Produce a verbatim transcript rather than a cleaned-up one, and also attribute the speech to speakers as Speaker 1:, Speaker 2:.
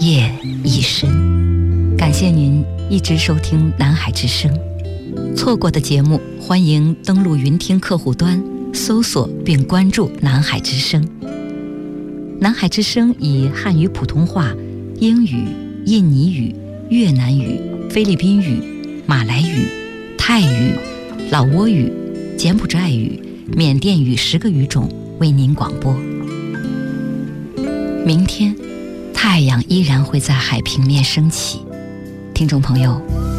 Speaker 1: 夜已深。感谢您一直收听南海之声，错过的节目欢迎登录云听客户端搜索并关注南海之声。南海之声以汉语普通话、英语、印尼语、越南语、菲律宾语、马来语、泰语、老挝语、柬埔寨语、缅甸语十个语种为您广播。明天太阳依然会在海平面升起，听众朋友，